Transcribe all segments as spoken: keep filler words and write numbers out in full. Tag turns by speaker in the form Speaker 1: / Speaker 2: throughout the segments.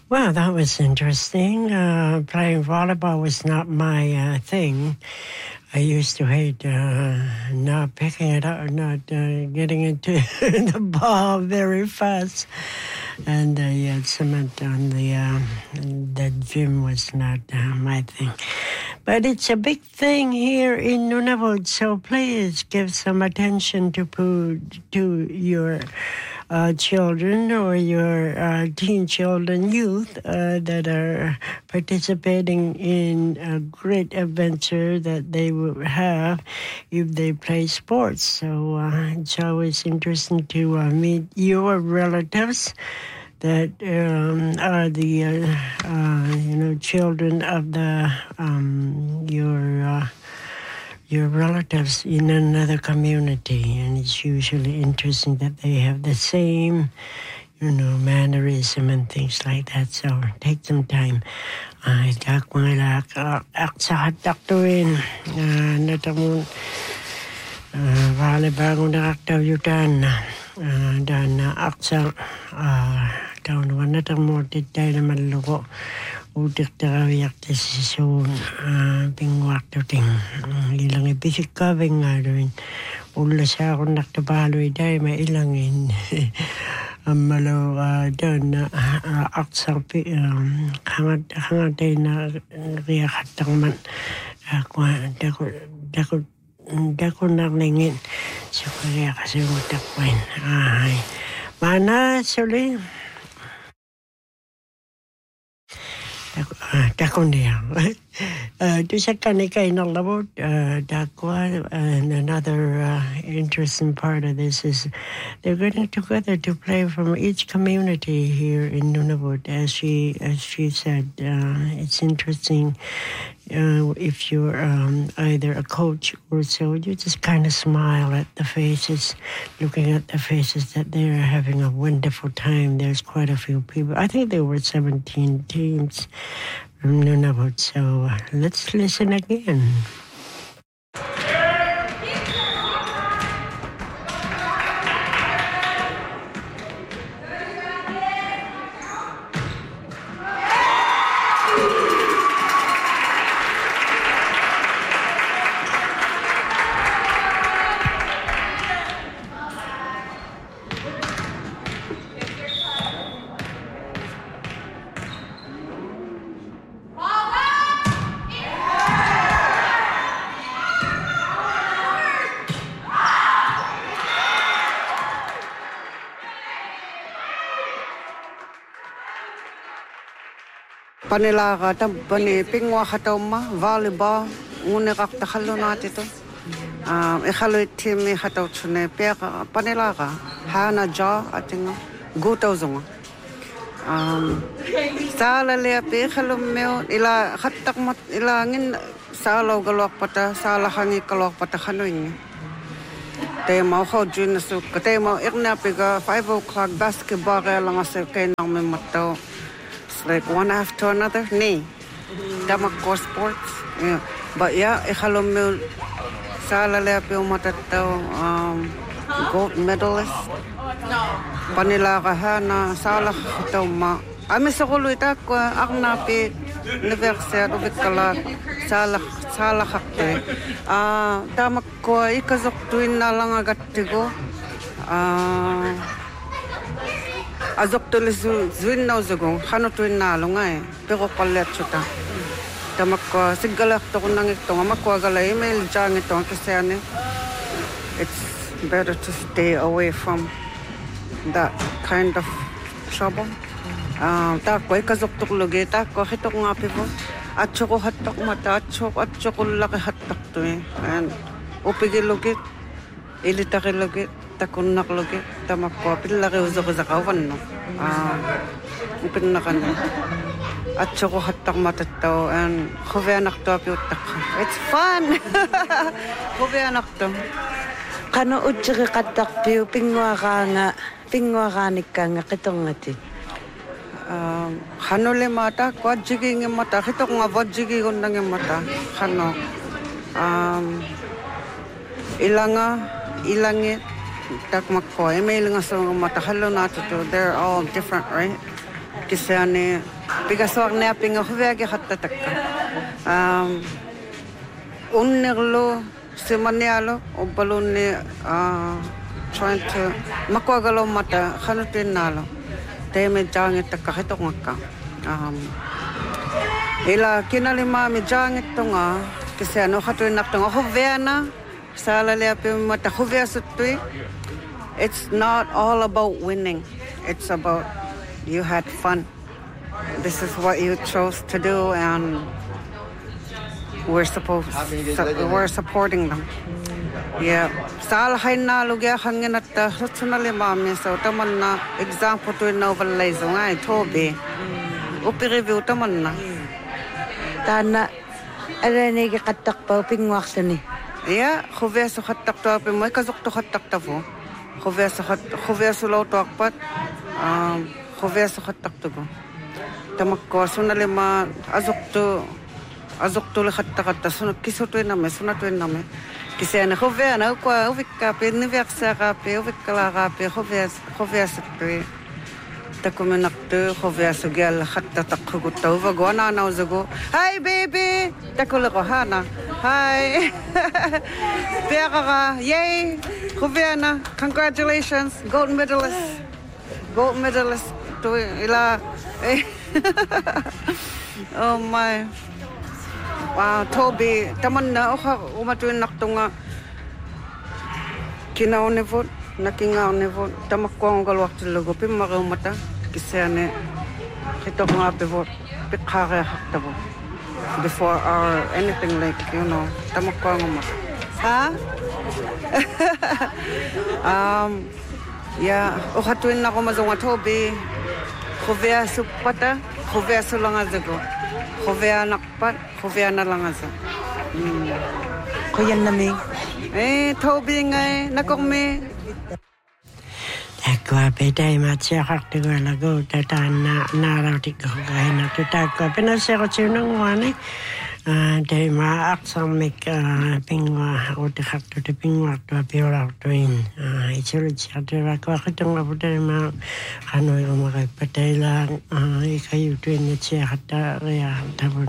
Speaker 1: Well, that was interesting. Uh, playing volleyball was not my uh, thing. I used to hate uh, not picking it up, not uh, getting into the ball very fast. And uh, yeah, cement on the uh, the gym was not uh, my thing. But it's a big thing here in Nunavut, so please give some attention to to your uh, children or your uh, teen children, youth uh, that are participating in a great adventure that they will have if they play sports. So uh, it's always interesting to uh, meet your relatives that um, are the uh, uh, you know children of the um, your uh, your relatives in another community, and it's usually interesting that they have the same you know mannerism and things like that. So take some time. Ay tak mga aksahat taktuin natamun vale bago nakaktawutan dan aksa taon na natamutit tayo na maloko utik tarawiyak ta sison pingwak tuting ilang ibisik ka bengarin ulla sa ako naktabaloy tayo mailangin malo dan aksa hangat hangat tayo na riyakatang man ako dako dako dako naglingin so kaya kasi utak ko ay mana suli Takondia. To Sakanika in Alabot, Dakwa, and another uh, interesting part of this is they're getting together to play from each community here in Nunavut. As she as she said, uh, it's interesting uh, if you're um, either a coach or so, you just kind of smile at the faces, looking at the faces that they're having a wonderful time. There's quite a few people. I think there were seventeen teams from Nunavut. So uh, let's listen again.
Speaker 2: Panila ka tam pani pingwa khatoma volleyball ngune kakta khalo nati to um e khalo team e khato chune pe panila ka hana ja atinga guto zonga um sala le pe khalo meo ila khatak mat ila ngin sala galok pata sala hangi kalok pata khanoin te mau kho jun su te mau irna pe ga five o'clock basketball ga langa se ke nang me mato like one after another. Nee, Damako sports. Yeah, but yeah, I halom me sala le pe umatato um gold medalist. Panila kahana sala katoma. Ami sa kuluita ko akna pe university of Kala sala sala hakte. Ah, Damako ikazok tuin na lang agatigo. Ah. Azok to lizu zuin na uzugong hano tuin na alungay pero palet chuta tamak ko sigalak to kunang ito ngamakwa gala email jang ito kasi ane it's better to stay away from that kind of trouble ah ta ko ikazok to lugi ta ko hitok nga pipo at choko hatok mata at choko at choko laki hatok to eh and upigi lugi ilitaki lugi takun naklogi tamakwa pilaki uzok zakawan no ah upin nakan at choko hatak matato and khoveanak to apiutak it's fun khoveanak to kano utjige katak piu pingwa nga pingwa ganik nga kitongati um hanole mata kwajigi ng mata kitok nga wajigi gondang mata kano um ilanga ilangi tak makko email nga so matahalo nato to they're all different right Kisane pigaswag na pinga huvege hatta takka. Um unnerlo semanialo obalone uh trying to makwagalo mata hanutin nalo. Teme jangit takka hitongaka. Um ila kinalima mi jangit tonga kisano hatu naktonga huvena sala leape mata huvea sutui. It's not all about winning. It's about you had fun. This is what you chose to do, and we're supposed su- we're supporting them. Yeah. Sal hay na lugya hangin at sunali mami so taman na example to novel lezo nga tobe. Upi review taman na.
Speaker 3: Tana arani ka katak pa pingwak sani.
Speaker 2: Yeah, khove so khatak to ape mo kazok to khatak ta fo. Khove so khat khove so lo to akpat. Um khove so khatak to go. Tamak ko sunali ma azok to azok to le khatak ta sun kiso to na me sunat to na me. Kisane khove na ko uvikka pe anniversaire pe uvikka la pe khove khove so to takumenakto khove so gal khatta takhu to va go na na zo hi baby takul ko hana hi Pera yay khove congratulations gold medalist gold medalist to ila oh my wow Toby taman na oka umatuin naktunga kinaw ne vot nakingaw ne vot tamakwang galwak tilogo pimaro mata kisane kitok nga pe vot pikhare hakta vot before or anything like you know tamakwang mata ha um yeah okatuin na ko mazonga Toby khuvea supata khuvea sulanga zago khuvea nakpat khuvea na lang asa
Speaker 3: Kuyan nami.
Speaker 2: eh Toby ngai nakome
Speaker 1: Takwa pedai matsia hakte go lago tatana narautik go gaina takwa pena sero chunang wani dai ma aksam-mik pingwa o te hakte te pingwa to piora to in ichuru chate ko hakitong abude ma hanoi o magai patela i kayu to in che hatta ya tabun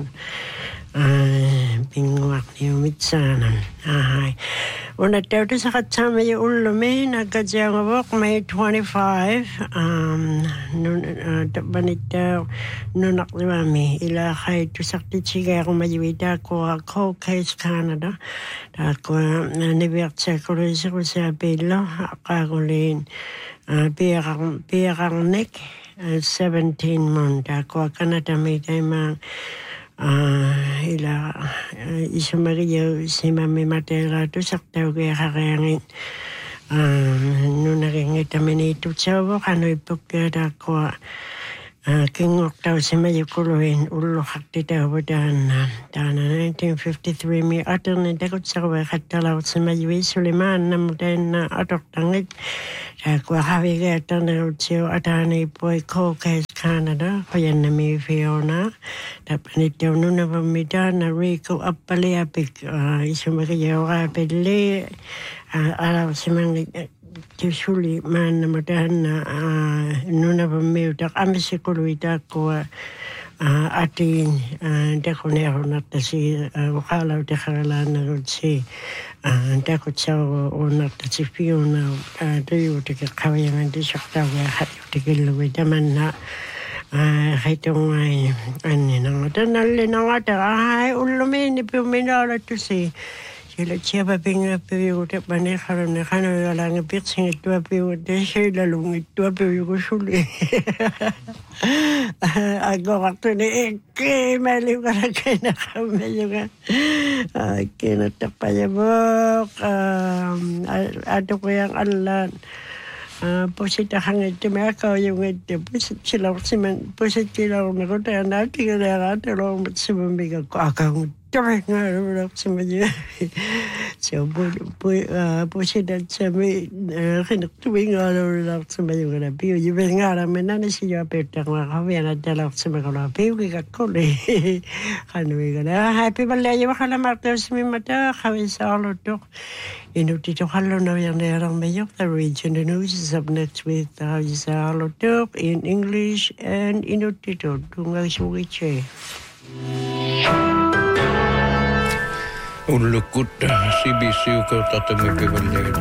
Speaker 1: pingwa ni umitsana ai Una teutu sa katsama yung ulo me, nagkadyang awak, May twenty-five, um, nun, uh, banita, nunak liwami, ila kay tusakti chiga ako majiwita ko ako Case Canada, ako nanibiyak ko rin sa ko sa pilo, ako rin, piyakang, piyakang nek, seventeen month, ako Canada may tayo Uh, ila uh, isa Maria si Mami Matera to saktaw kaya kakayangin uh, nung nakingit namin ito sawa kano ipagkada ko uh, kingok daw si Mayukuluin ulo kakti daw dan dana nineteen fifty-three mi atar na dakot sa kaway katalaw si Mayuwi Suleiman na mutayin na atok tangit kwa hawi kaya tandaw siyo atani po ko Case Canada kaya na mi Fiona dapat ito nung napamita na Rico apaliapik isa makayaw ka pili alaw si mga tisuli man na matahan na nung napamita kami si Kuluita ko atin dako na ako natasi wakalaw dekaralan na rin si dako sa unat si Fiona tayo tika kawayangan di sakta kaya hati tikiluwi daman na kaitong ay ano nang tanali nang ata ay ulumi ni puminala to si sila siya pa pinga piwute pani karon na kano lang pitching ito piwute sila lung ito piwute suli ako kakto ni Eke mali ka na kayo na kami yung kinatapayabok ato ko yung alan Pusit ang ito may akaw yung ito. Pusit sila ko siman. Pusit sila ko na ko tayo natin. Kaya nga ito lang si mamigay ko akaw ito. coming out of some of you. So, pushing that some kind of doing all of some of you going to be. You bring out a man and see your bed. I'm going to tell of some of the people we got collie. And we're going to happy Malay. You can have those me matter. How is all of talk? In order to hello now and there on the region, the news is up next with how is all of talk in English and in order to do which
Speaker 4: Ulukut C B C ko tatami pibalyan.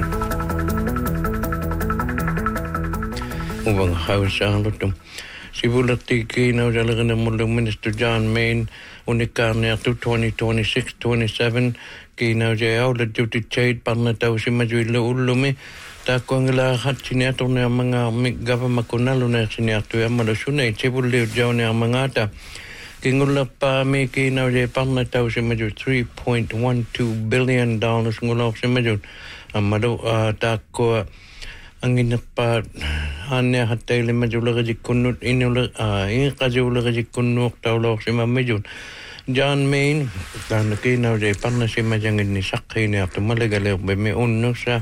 Speaker 4: Ubang hausa lutum. Sibulati kinaw jalagan na mulang Minister John Main unikar niya to twenty twenty-six twenty-seven kinaw jayaw la duty chade parnataw si majuila ulumi ta ko ang lahat siniato na mga gava makunalo na siniato ya malasunay sibuli jaw na mga ta Kingula pa me kinaw jay parnataw si maju three point one two billion dollars ngulaw si maju amado ta ko ang inapa anya hatay lima jula ka jikunut inula in ka jula ka jikunuk tawlaw si mamejun John Main tan kinaw jay parna si majangin ni sakay ni ato malagalaw be me unno sa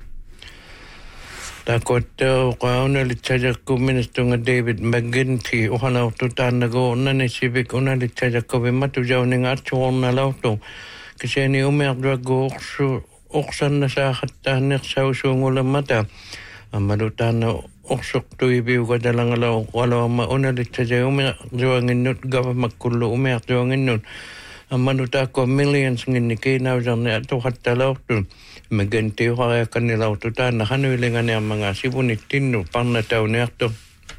Speaker 4: Takot kauna litsaja ko Minister nga David McGinty uhalaw to tanago na ni civic una litsaja ko be matujaw ni nga atsuon na law to kasi ni umerdrago oksan na sa katanik sa usungula mata amalutan na oksok to ibiw ka dalang alaw walaw mauna litsaja umerdraw nginut gava magkulo umerdraw nginut amaluta ko millions nginiki na usan ni ato katalaw to Magante kaya kanila ututa na hanuilingan niya mga sibunitin no panataw niya to.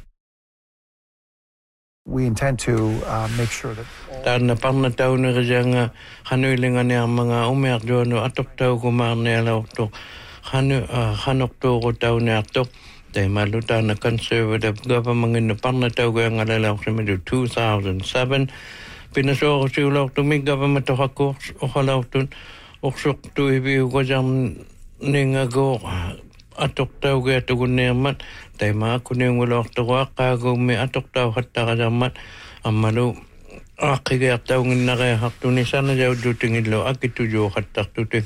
Speaker 5: We intend to uh, make sure that
Speaker 4: Tan na panataw na kaya nga hanuilingan niya mga umiyak doon no atok taw kumang niya law to hanu hanok to ko taw niya to. Dahil maluta na conservative government no panataw kaya nga lalaw sa medyo two thousand seven. Pinaso ko siya to may government to hako o halaw to. Oksok tu ibi ko jam ningago atok tau ge to gunemat tai ma ku ning ulok to ka go me atok tau hatta ka jamat amalu akige tau ngina ge hak tu ni sana jau du tingilo akitu jo hatta tu te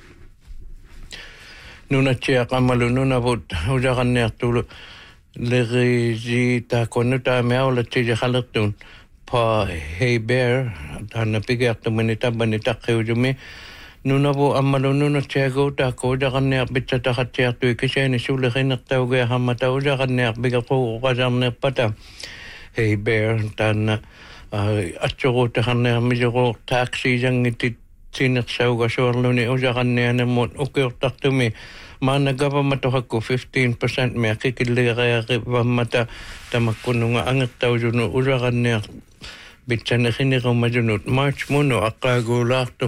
Speaker 4: nuna chia kamalu nuna bot ujakan ne tu le ji ta konuta me awla chi halak tun pa hey bear tan pige to menita banita khujumi Nuna po amalo nuna tiago ta ko jakan ne bitsa ta khatya tu kisay ni sule khinak taw ge hamata o jakan ne biga ko kajam ne pata hey bear tan atcho ta kan ne mijo taxi jang ti sinak saw ga sorlo ni o jakan ne ne mo o ke tak tu me mana gava mato ko fifteen percent me kikille ga ga mata tamakununga angat taw juno o jakan ne bitsa ne khinik o majunut march mono akago lakto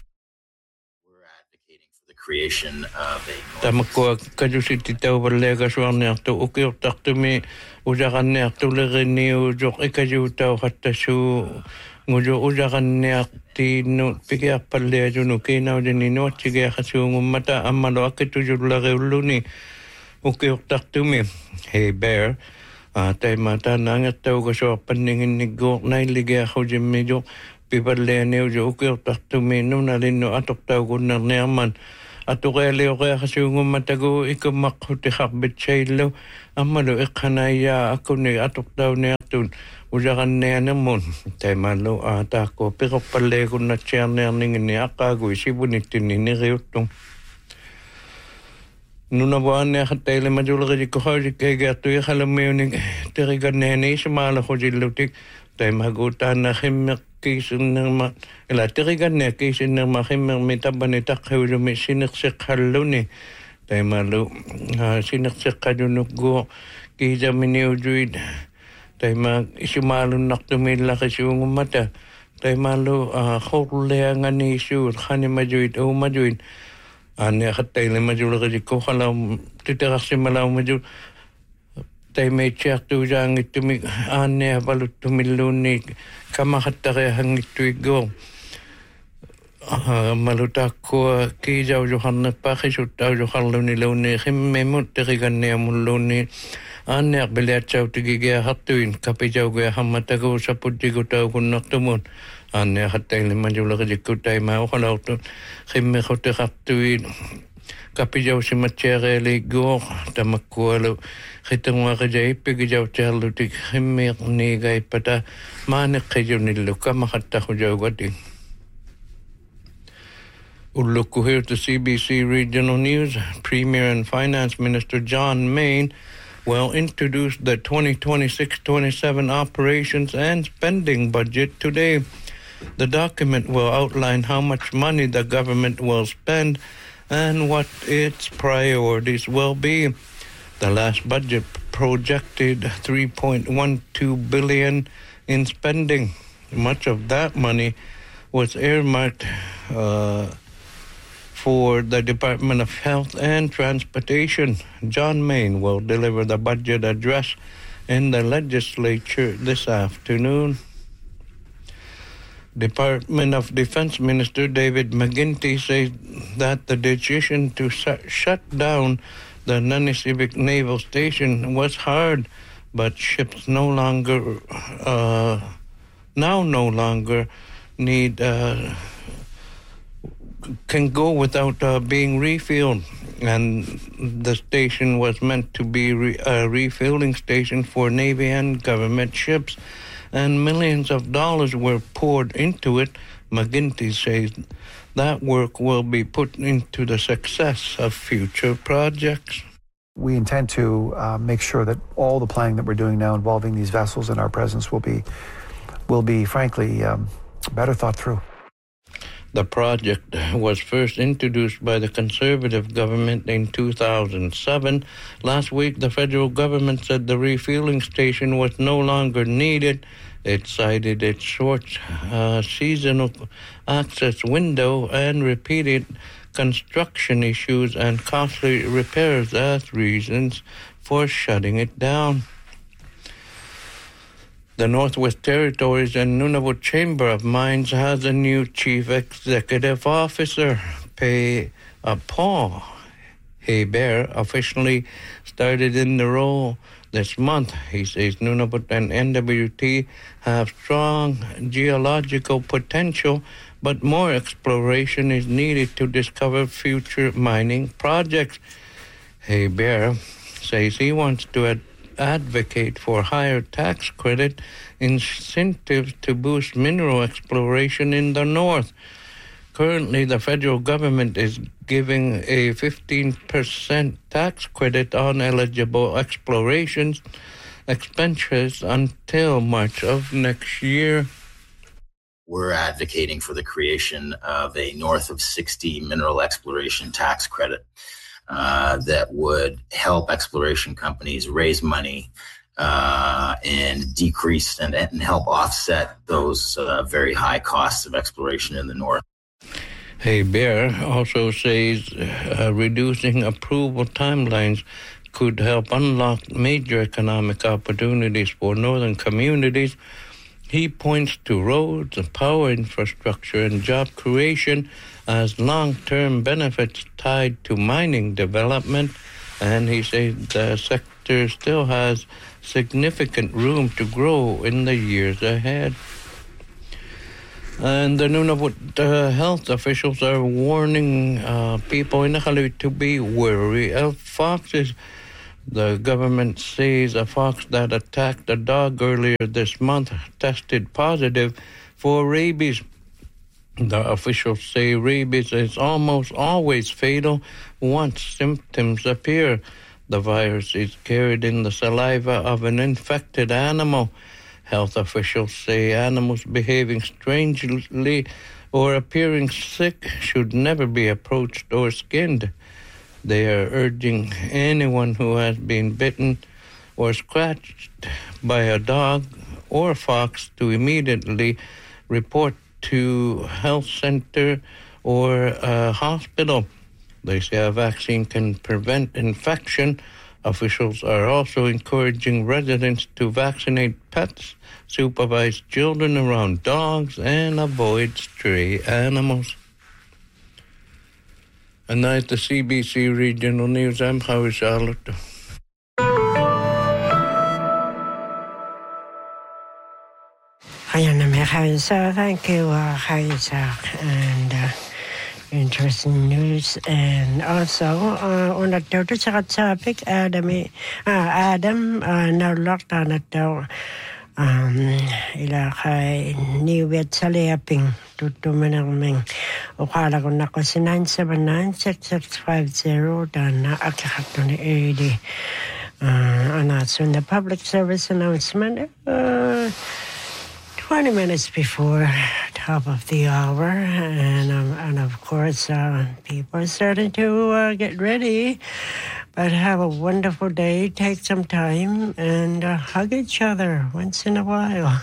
Speaker 6: creation of a
Speaker 4: Tamako kajusiti taw balega swarne to ukir takto me ujakan ne to legni ujok ikaju taw hatta su ngujo ujakan ne ti no pige palle juno kina ni no chige khasu mata amalo akitu julla geuluni ukir takto me hey bear tay mata nangat taw ko so paningin ni go nai lige khojim me jo pipalle ne ujo ukir takto me no na lino atok taw gunnar ne aman Ato kaya leo kaya kasi yung matago ikamak huti hakbit siya ilo. Amalo ikanaya ako ni atok daw ni atun. Ujakan niya naman. Tay malo ata ko. Pero pala ko na siya niya ningin ni akago. Isibunitin ni niriyotong. Nuna buwan niya katay le majula kasi ko hawji kaya gato. Ikalam mo yun tirigan niya ni isimala ko jilutik. Tay magutan na himek. Kisin ng ila tirigan niya kisin ng mahimang mitabanita kayo may siniksik halo ni tayo malo siniksik kayo nugo kisa miniujuid tayo mag isimalon naktumila kasi yung mata tayo malo kukuleangan ni isu kani majuid o majuid anya katay na majula kasi ko kalaw titirak si malaw majuid tay may check tu jang itu mi ane balut tu miluni kama hatta hang itu go maluta ko ki jaw johan pa khishut jaw johan luni luni khim memut terigan ne muluni Anneak bileatsau tigigea hattuin kapijaugia hammatagu saputiguta kunnartumun. Anneak hattaili manjulakajikutai mauhalautun. Khimme khote hattuin kapijau simatchereeli goor tamakkualu. Khitunguaqajaippigijaw tiallutik khimmiq niigaipata maaneqqijunillu kamahattahujaugati. Ulukku here to C B C Regional News. Premier and Finance Minister John Mayne will introduce the twenty twenty-six twenty-seven operations and spending budget today. The document will outline how much money the government will spend and what its priorities will be. The last budget projected three point one two billion dollars in spending. Much of that money was earmarked uh, for the Department of Health and Transportation. John Mayne will deliver the budget address in the legislature this afternoon. Department of Defense Minister David McGuinty says that the decision to su- shut down the Nanisivik Naval Station was hard, but ships no longer, uh, now no longer need, uh, can go without uh, being refilled. And the station was meant to be re- a refilling station for Navy and government ships, and millions of dollars were poured into it. McGuinty says that work will be put into the success of future projects.
Speaker 5: We intend to uh, make sure that all the planning that we're doing now involving these vessels and our presence will be, will be frankly, um, better thought through.
Speaker 4: The project was first introduced by the Conservative government in two thousand seven. Last week, the federal government said the refueling station was no longer needed. It cited its short uh, seasonal access window and repeated construction issues and costly repairs as reasons for shutting it down. The Northwest Territories and Nunavut Chamber of Mines has a new chief executive officer. Pei uh, Paul Hebert officially started in the role this month. He says Nunavut and N W T have strong geological potential, but more exploration is needed to discover future mining projects. Hebert says he wants to ad- advocate for higher tax credit incentives to boost mineral exploration in the north. Currently, the federal government is giving a fifteen percent tax credit on eligible explorations expenditures until March of next year.
Speaker 6: We're advocating for the creation of a north of sixty mineral exploration tax credit uh, that would help exploration companies raise money uh, and decrease and, and help offset those uh, very high costs of exploration in the north.
Speaker 4: Hebert also says uh, reducing approval timelines could help unlock major economic opportunities for northern communities. He points to roads, power infrastructure, and job creation as long-term benefits tied to mining development, and he says the sector still has significant room to grow in the years ahead. And the Nunavut uh, health officials are warning uh, people in Nahalui to be wary of foxes. The government says a fox that attacked a dog earlier this month tested positive for rabies. The officials say rabies is almost always fatal once symptoms appear. The virus is carried in the saliva of an infected animal. Health officials say animals behaving strangely or appearing sick should never be approached or skinned. They are urging anyone who has been bitten or scratched by a dog or fox to immediately report to health center or a hospital. They say a vaccine can prevent infection. Officials are also encouraging residents to vaccinate pets, supervise children around dogs, and avoid stray animals. And now at the C B C Regional News, I'm Howie Charlotte.
Speaker 1: So thank you, uh, Isaac, and uh, interesting news. And also, uh, on the topic, Adam, uh, Adam, uh, now lockdown at the um, ila kay niwet sa leaping tutumanang ukala ko na ko si nine seven nine, six six five zero dan na akakato ni A D. Uh, and that's in the public service announcement. Uh, twenty minutes before top of the hour, and um, and of course uh, people are starting to uh, get ready. But have a wonderful day. Take some time and uh, hug each other once in a while.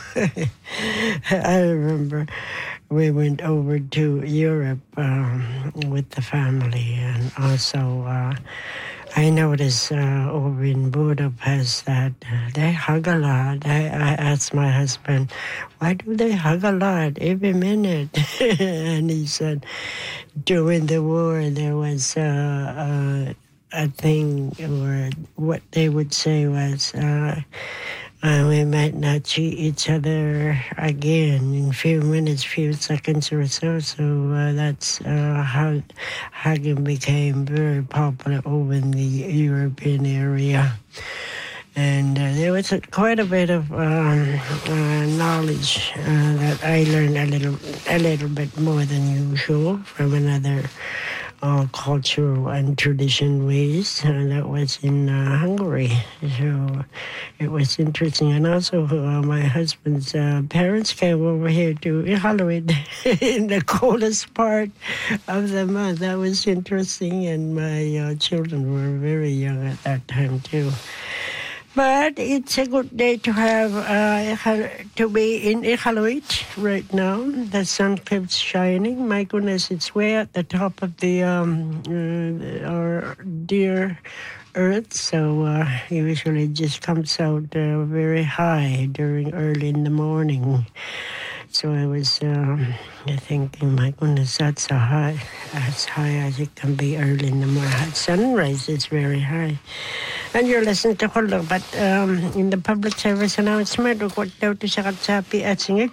Speaker 1: I remember we went over to Europe um, with the family, and also uh, I noticed uh, over in Budapest that uh, they hug a lot. I, I asked my husband, why do they hug a lot every minute? And he said, during the war, there was uh, uh, a thing, or what they would say was, uh, uh, we might not see each other again in a few minutes, few seconds or so. So uh, that's uh, how hugging became very popular over in the European area. And uh, there was a, quite a bit of um, uh, knowledge uh, that I learned a little, a little bit more than usual from another uh, cultural and tradition ways. Uh, that was in uh, Hungary, so it was interesting. And also, uh, my husband's uh, parents came over here to Iqaluit in the coldest part of the month. That was interesting, and my uh, children were very young at that time too. But it's a good day to have uh, to be in Iqaluit right now. The sun keeps shining. My goodness, it's way at the top of the um, uh, our dear Earth. So uh, it usually just comes out uh, very high during early in the morning. So I was um, thinking, my goodness, that's a high, as high as it can be early in the morning. Sunrise is very high. And you're listening to Kulog, but um, in the public service announcement, what daw to sa katsapi at singit.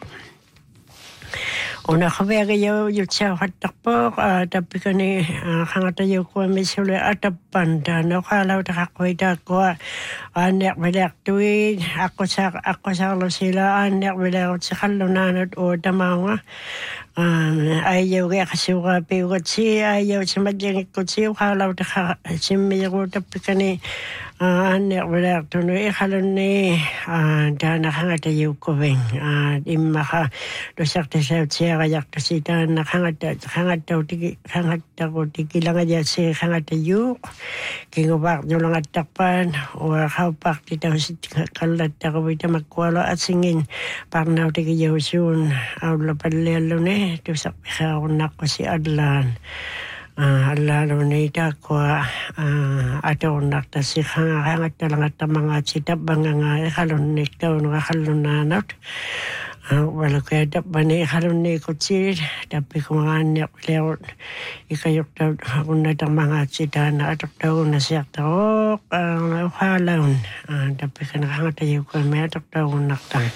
Speaker 1: Una kawagi yaw yutsa katakpo, tapi kani kangatayo ko misuli atapanda, no kalaw takakwita ko, anek bidak tuwid, ako sa ako sa sila, anek bidak sa kalunanot o tamawa. Ayaw kaya kasuka piwat si, ayaw sa madyang ikot siya, kalaw takasimiro, tapi kani anek bidak tunoy, ikalun ni dana kangatayo ko bing, imaka dosak tasaw siya, kayak tasita na kangata kangata tiki kangata ko tiki lang aja si kangata yuk kingobak no lang atakpan o kaupak tita si kalat ko bita makwala at singin parnaw tiki yosun awla palelo ne to sak ka ko si Adlan uh, lalo nita ko uh, ato nakta si kangata lang at mga sitap banga kalon nito no kalon nanat. Wala kaya dapat ni karon ni kutsi tapi kumangan lewat ikayok daw ako na tang mga sita na atok daw na siya taok ang halaon tapi kana kangatayo ko may atok daw naktang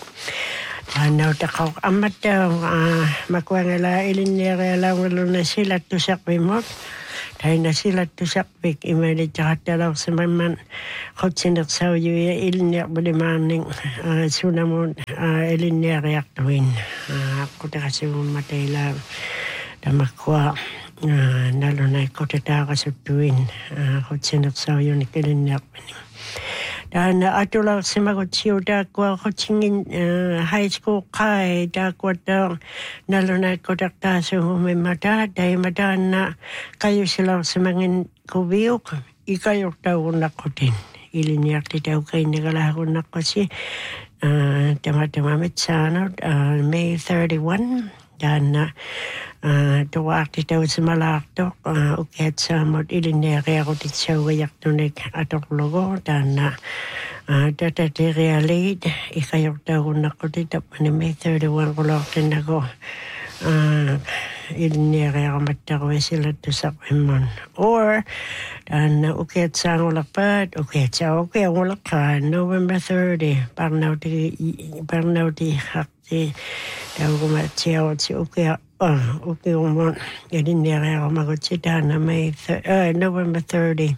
Speaker 1: ano takaw amat daw makwangala ilinere lang wala na sila to sakbimot. Dahil na sila to sakbik, imali tsaka talaw sa maman kutsinat sa uyo ilinyak bulimaning sunamon ilinyak reaktuin. Ako ta kasi mamatay lang na makwa nalo na ikaw tataka sa tuwin kutsinat sa uyo ni ilinyak bulimaning. Dan ato lang si magot siyo dakwa ko tingin high school kai dakwa daw nalunay ko dakta sa may mata dahil mata na kayo sila sa mga kubiyok ikayok daw na ko din ilinyak di daw kayo nagalahon na ko si tama-tamamit sa ano May thirty-one dan na tuwak di daw sa malaktok uket sa mod ilinyak ako di sa wayak tunig atok logo dan na tatati realid ikayok daw na ko di daw ni May thirty-one ko lang din ako iliniaqamattaruisila tusaqimmun or an ukiatsaangulaqpaat ukiatsaaukiangulaqqa November thirtieth parnauti parnauti haqti taugumatsiautsi ukia ukiummun iliniaqamagutsitaana May November thirtieth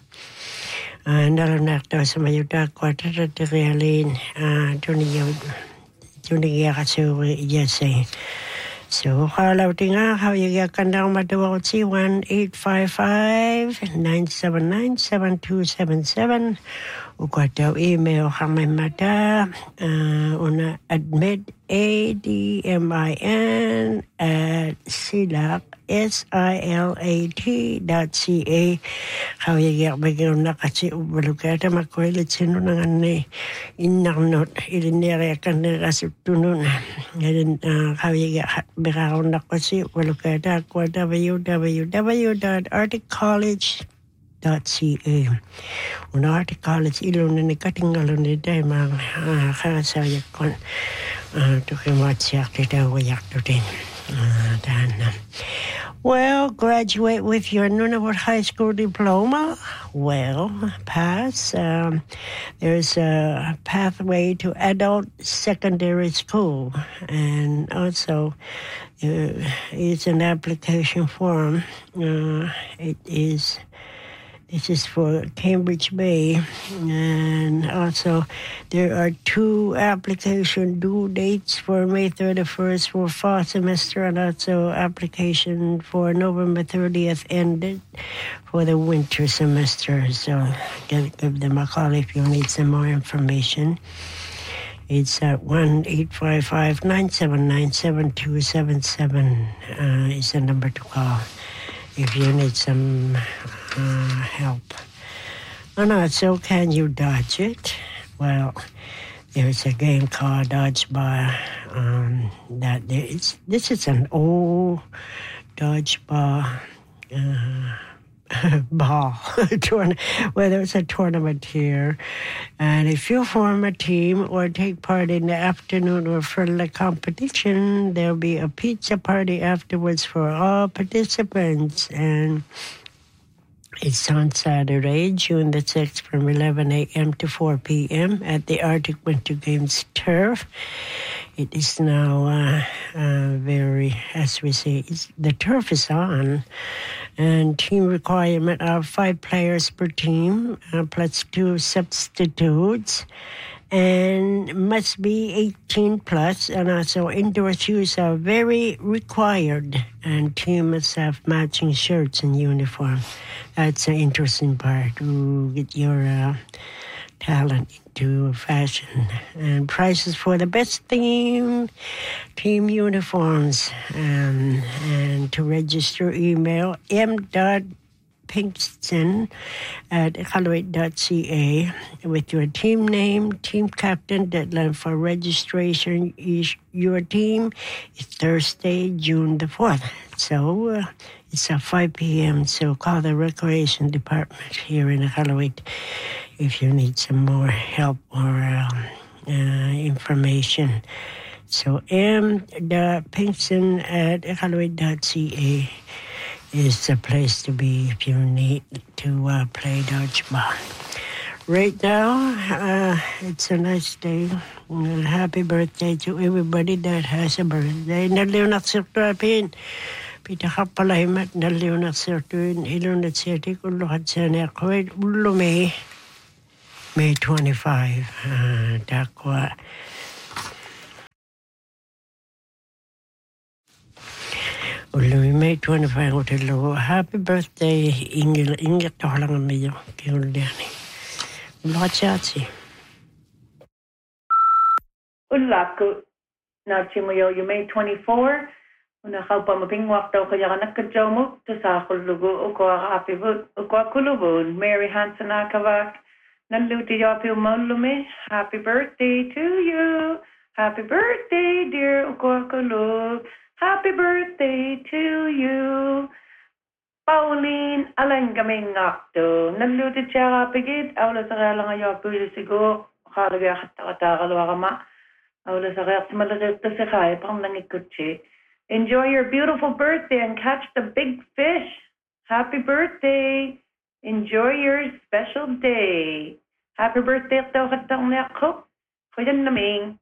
Speaker 1: nalanaqtausamayutaaqquatatatiqialiin tunigiu tunigiaqasuuri iyasai. So, kalautinga, how you get Kandamatuautsi, one eight five five nine seven nine seven two seven seven. Ukatau email hamimata, uh, una admit, A D M I N, at silat, S I L A T dot C A. How you get begin nakasi ubalukata makulit sino nangani inarnot ilinere kanirasutunun. And uh, how you get bekaon nakasi ubalukata kwa w w w dot arctic college dot c a. Una Arctic College ilun ni katingalun ni day mang khasaya kon to kimatsiak tita wayak tutin. Well, graduate with your Nunavut High School diploma. Well, pass. Um, there's a pathway to adult secondary school, and also uh, it's an application form. Uh, it is. This is for Cambridge Bay, and also there are two application due dates for May thirty-first for fall semester, and also application for November thirtieth ended for the winter semester. So give, give them a call if you need some more information. It's at one eight five five nine seven nine seven two seven seven uh, is the number to call if you need some Uh, help. Oh no, so can you dodge it? Well, there's a game called Dodge Bar. Um, that there is, this is an old Dodge Bar uh, ball tournament. Well, there's a tournament here, and if you form a team or take part in the afternoon or friendly competition, there'll be a pizza party afterwards for all participants, and it's on Saturday, June the sixth from eleven a.m. to four p.m. at the Arctic Winter Games turf. It is now uh, uh, very, as we say, the turf is on, and team requirement of five players per team, uh, plus two substitutes, and must be eighteen plus, and also indoor shoes are very required, and team must have matching shirts and uniform. That's an interesting part to get your uh, talent into fashion. And prices for the best team, team uniforms, um, and to register, email m dot Pinkston at iqaluit dot c a with your team name, team captain. Deadline for registration is your team is Thursday, June the fourth. So uh, it's at five p.m. So call the recreation department here in Iqaluit if you need some more help or um, uh, information. So m dot Pinkston at iqaluit dot c a is the place to be if you need to uh, play dodgeball. Right now, uh, it's a nice day. And happy birthday to everybody that has a birthday. Naliunak sirtuapin. Pitakapalaimat naliunak sirtuin. Ilunat sirti kuluhat sa nekwait. Ulo May. May twenty-fifth. Uh, Dakwa. May twenty-fifth hotel. Happy birthday, Ingel. Ingel tohalang amayo. Kiuliani. Ulachatsi.
Speaker 7: Ulaku. Na chimoyo you May twenty-fourth. Una kaupa mapingwak daw kaya nakadjomuk. Tusakulugu ukwa happy birthday. Ukwa kulubun. Mary Hansen akavak. Nanluti yapi umolume. Happy birthday to you. Happy birthday, dear ukwa kulub. Happy birthday to you. Pauline Alangaming Acto. Nanluti siya kapigid. Awla sa kaya lang ayaw pwede sigo. Kalagay katakatakalwa kama. Awla sa kaya malagay ito si kaya pang nangikutsi. Enjoy your beautiful birthday and catch the big fish. Happy birthday. Enjoy your special day. Happy birthday daw katong nako. Kuyan naming.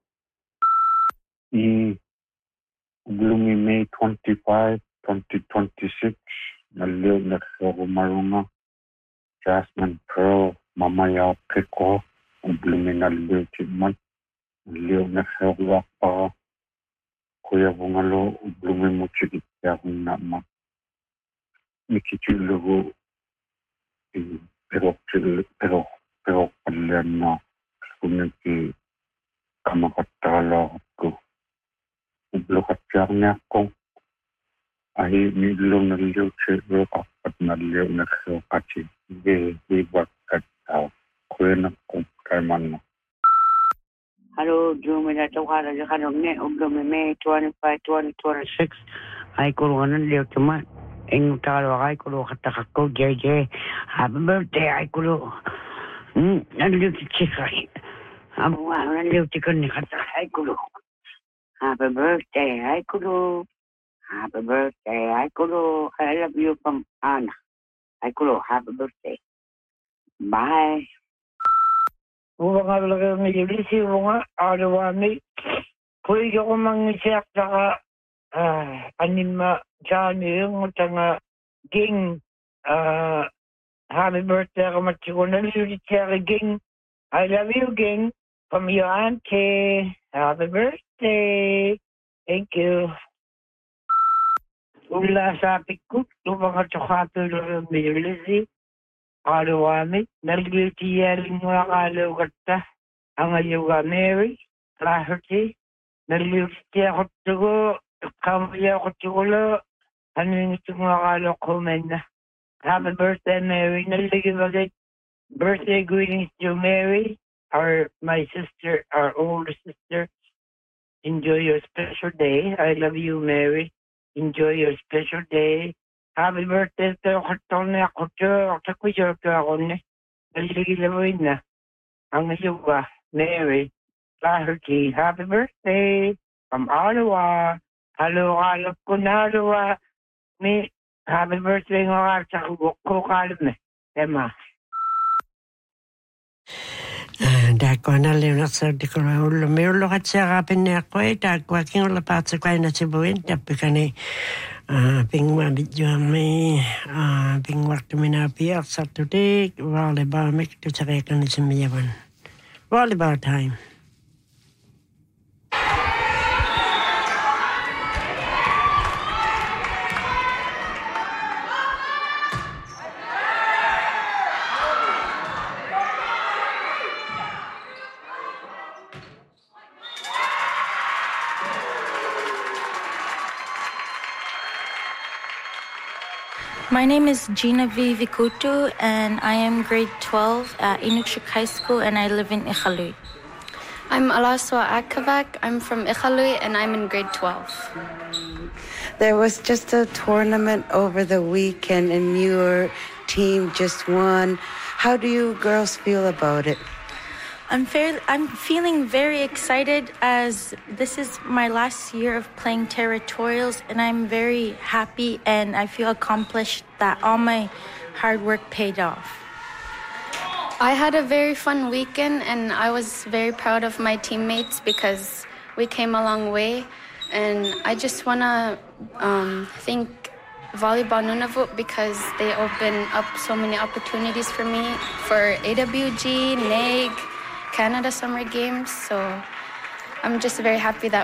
Speaker 8: I Gloomy May twenty-fifth, twenty twenty-six, naliw na sa Marunga, Jasmine Pearl, Mamaya Peko, Gloomy na liw chimay, naliw na sa Wapa, Kuya Bungalo, Gloomy mo chikit ya kung nama. Mikichulugo, pero, pero, pero, pala na, kumiki, kamakatala ko. Ublokat siya niya ko. Ay, nilong naliw siya at naliw na siya kasi ibag kataw. Kuya na kong kaiman na.
Speaker 9: Hello, Jumi na ito ka na siya kanong ne. Ugami May twenty-fifth, twenty twenty-six. Ay, kulungan ng liw tuman. Ing talo ay kulo katakak ko, J J. Happy birthday, ay kulo. Hmm, naliw si Chikay. Amo nga, naliw si Kani katakak, ay kulo. Happy birthday, ay kulo. Happy birthday, ay kulo. I love you from Anna. Ay kulo, happy birthday. Bye.
Speaker 10: Uwa nga talaga nilisi mo nga, alawami. Kuya ko mangisyak saka anima dyan yung tanga ging happy birthday ka matiko na liulit siya ging. I love you ging from your auntie. Happy birthday. Thank you. Ula sa pikut, lumang katsukato na nilisi. Alawami, naliliti yaling mga kalaw kata. Ang ayaw Mary, Laherty, naliliti ako tugo. Kamaya ko tigulo, ano yung itong mga kalaw ko na. Happy birthday, Mary. Naligyan ulit. Birthday greetings to Mary, our my sister, our older sister. Enjoy your special day. I love you, Mary. Enjoy your special day. Happy birthday to katong na ako to. Ako kuyo to ako na. Naligyan ulit na. Ang ayaw Mary, Laherty. Happy birthday from Ottawa. Halo, halo ko na, halo, may happy birthday nga sa ko kalap na. Emma.
Speaker 1: Dako na liw na sa di ko na ulo. May ulo kat siya kapin niya ko eh. Dako aking ulo pa sa kwa na sibuin. Tapi ka ni pingwa bidyo may pingwak to minapiyak sa tutik. Volleyball make to sa kaya ka ni simiyawan. Volleyball time.
Speaker 11: My name is Gina V. Vikutu, and I am grade twelve at Inukshuk High School, and I live in Iqaluit.
Speaker 12: I'm Alaswa Akavak. I'm from Iqaluit, and I'm in grade twelve.
Speaker 3: There was just a tournament over the weekend, and your team just won. How do you girls feel about it?
Speaker 11: I'm fair, I'm feeling very excited as this is my last year of playing territorials, and I'm very happy and I feel accomplished that all my hard work paid off.
Speaker 12: I had a very fun weekend, and I was very proud of my teammates because we came a long way. And I just want to um, thank Volleyball Nunavut because they opened up so many opportunities for me for A W G, N A G, Canada Summer Games. So I'm just very happy that